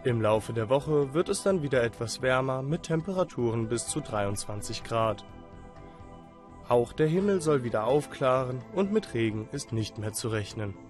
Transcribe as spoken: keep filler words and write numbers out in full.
Im Laufe der Woche wird es dann wieder etwas wärmer mit Temperaturen bis zu dreiundzwanzig Grad. Auch der Himmel soll wieder aufklaren und mit Regen ist nicht mehr zu rechnen.